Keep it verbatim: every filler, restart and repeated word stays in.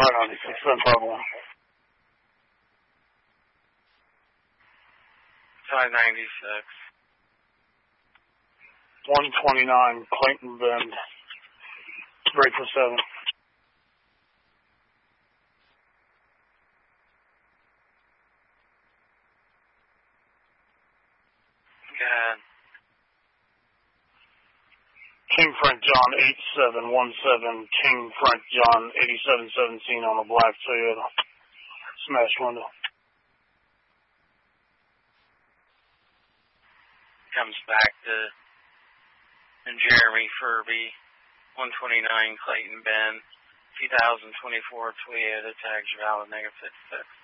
five ninety-six, seven five one. five ninety-six. one twenty-nine, Clayton Bend. Break for seven. Good. King Frank John eight seven one seven, King Frank John eighty-seven seventeen on a black Toyota. Smashed window. Comes back to Jeremy Furby, one twenty-nine Clayton Bend, two thousand twenty-four Toyota, tags valid, negative six six.